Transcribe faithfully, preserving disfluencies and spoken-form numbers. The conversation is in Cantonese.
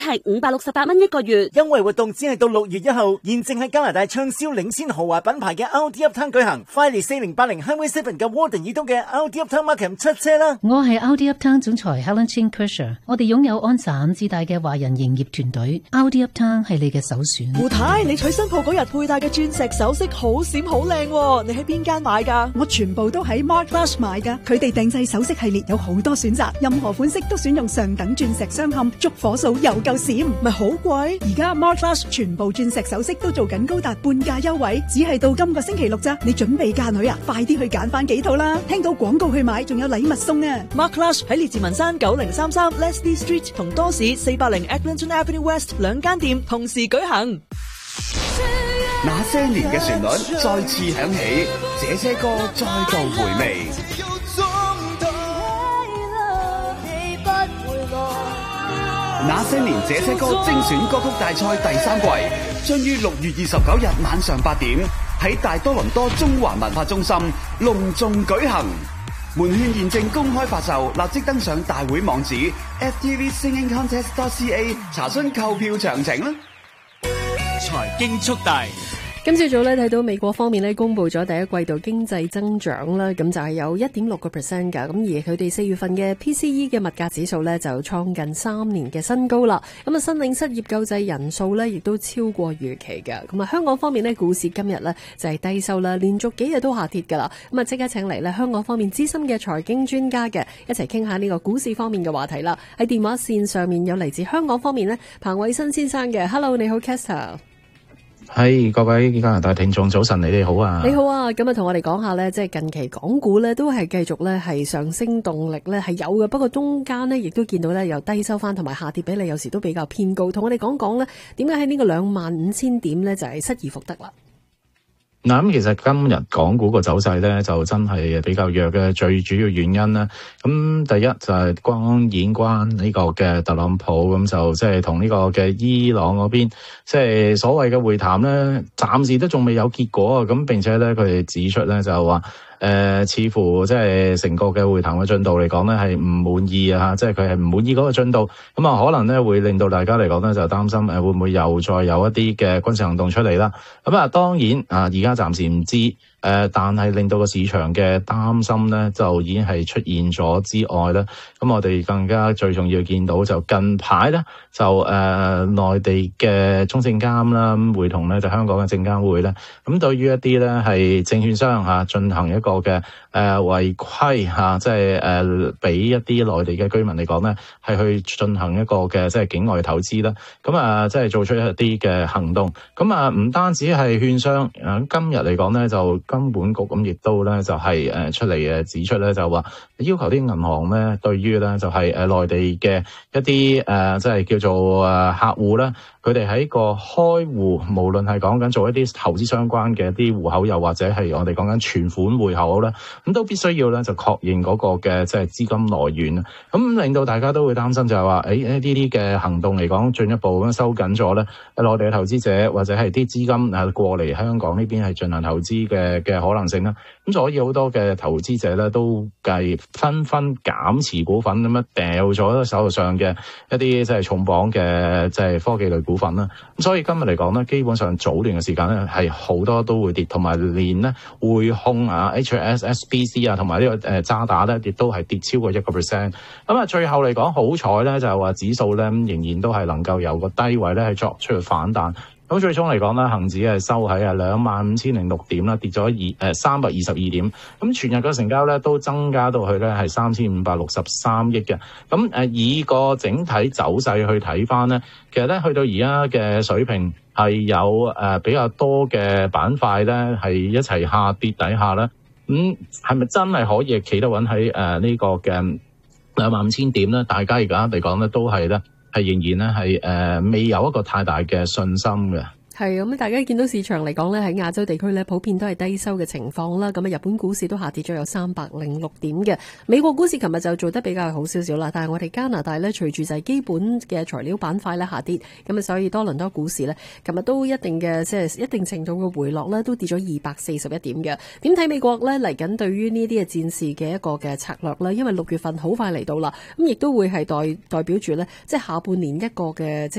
係五百六十八蚊一個月。 優惠活動只係到六月一號，現正喺加拿大暢銷領先豪華品牌嘅 Audi Uptown 舉行。快嚟四零八零 Highway Seven 嘅 Warden 以東嘅 Audi Uptown Markham 出車啦！ 我係 Audi Uptown 總裁 Helen Chin Kersher， 我哋擁有安省自帶嘅華人營業團隊。Audi Uptown 係你嘅首選。 胡太，你娶新抱嗰日佩戴嘅鑽石首飾好閃好靚，你喺邊間買噶？ 我全部都喺 Mark Lush 買噶，佢哋定製首飾系列有好多選擇，任何款式都選用上等鑽石鑲嵌，燭火數又夠閃， 咪好貴？ 而家 Mark Lush 全部鑽石首飾都做緊高達半價優惠，只係到今個星期六咋。你準備嫁女啊？快啲去揀翻幾套啦！聽到廣告去買，仲有禮物送啊 ！Mark Lush 喺列治文山九零三三 Leslie Street 同多士四百零 Eglinton Avenue West 兩間店同時舉行。 那些年嘅旋律再次響起，這些歌再度回味。那些年這些歌精選歌曲大賽第三季將於六月二十九日晚上八點喺大多倫多中環文化中心隆重舉行。門券現正公開發售，立即登上大會網址 f t v singing contest dot c a 查詢購票詳情啦。 財經速遞。 今朝早咧睇到美國方面咧公布咗第一季度經濟增長啦，咁就係有 一點六個 percent 㗎，咁而佢哋四月份嘅 P C E 嘅物價指數咧就創近三年嘅新高啦。咁啊，申領失業救濟人數咧亦都超過預期嘅。咁啊，香港方面咧股市今日咧就係低收啦，連續幾日都下跌㗎啦。咁啊，即刻請嚟咧香港方面資深嘅財經專家嘅一齊傾下呢個股市方面嘅話題啦。喺電話線上面有嚟自香港方面咧彭偉新先生嘅 ，Hello， 你好 ，Caster。 係、hey, 各位加拿大聽眾早晨，你哋好啊！ 你好啊！咁啊，同我哋講下咧，即係近期港股咧都係繼續咧係上升動力咧係有嘅，不過中間咧亦都見到咧由低收翻同埋下跌比例有時都比較偏高。同我哋講講咧，點解喺呢個兩萬五千點咧就係失而復得啦？ 嗱，咁其實今日港股個走勢咧就真係比較弱嘅，最主要原因咧，咁第一就係當然關呢個嘅特朗普咁就即係同呢個嘅伊朗嗰邊即係所謂嘅會談咧，暫時都仲未有結果啊！咁並且咧佢哋指出咧就話。誒、呃，似乎即係成個嘅會談嘅進度嚟講咧，係唔滿意啊！即係佢係唔滿意嗰個進度，咁啊可能咧會令到大家嚟講咧就擔心誒會唔會又再有一啲嘅軍事行動出嚟啦？咁啊當然啊，而家暫時唔知誒、呃，但係令到個市場嘅擔心咧就已經係出現咗之外咧，咁我哋更加最重要見到就近排咧就誒、呃、內地嘅中證監啦，咁會同咧就香港嘅證監會咧，咁對於一啲咧係證券商嚇進行一個嘅誒違規嚇，即係誒俾一啲內地嘅居民嚟講咧，係去進行一個嘅即係境外投資啦。咁啊，即係做出一啲嘅行動。咁啊，唔單止係券商，啊今日嚟講咧，就金管局咁亦都咧就係誒出嚟誒指出咧，就話要求啲銀行咧，對於咧就係誒內地嘅一啲誒即係叫做誒客戶咧，佢哋喺個開戶，無論係講緊做一啲投資相關嘅一啲戶口，又或者係我哋講緊存款戶口咧，咁都必須要咧就確認嗰個嘅即係資金來源啊。咁令到大家都會擔心就係話，誒呢啲嘅行動嚟講，進一步咁收緊咗咧，內地嘅投資者或者係啲資金啊過嚟香港呢邊係進行投資嘅嘅可能性啦。咁所以好多嘅投資者咧都計紛紛減持股份，咁樣掉咗手上嘅一啲即係重磅嘅即係科技類股份啦。咁所以今日嚟講咧，基本上早段嘅時間咧係好多都會跌，同埋連咧匯控啊、H S S B C 啊，同埋呢個誒渣打咧，亦都係跌超過一個 percent。咁啊，最後嚟講好彩咧，就係話指數咧仍然都係能夠由個低位咧係作出去反彈。咁最終嚟講咧，恒指係收喺啊兩萬五千零六點啦，跌咗二誒三百二十二點。咁全日嘅成交咧都增加到去咧係三千五百六十三億嘅。咁誒以個整體走勢去睇翻咧，其實咧去到而家嘅水平係有誒比較多嘅板塊咧係一齊下跌底下咧，咁係咪真係可以企得穩喺誒呢個嘅兩萬五千點咧？大家而家嚟講咧都係咧。係仍然咧係誒未有一個太大嘅信心嘅。 係咁，大家見到市場嚟講呢，喺亞洲地區呢，普遍都係低收嘅情況啦。咁啊，日本股市都下跌咗有三百零六點嘅。美國股市琴日就做得比較好少少啦。但係我哋加拿大呢，隨住就係基本嘅材料板塊呢下跌，咁啊，所以多倫多股市呢，琴日都一定嘅即係一定程度嘅回落呢，都跌咗二百四十一點嘅。點睇美國呢？嚟緊對於呢啲嘅戰事嘅一個嘅策略呢？因為六月份好快嚟到啦，咁亦都會係代代表住呢，即係下半年一個嘅即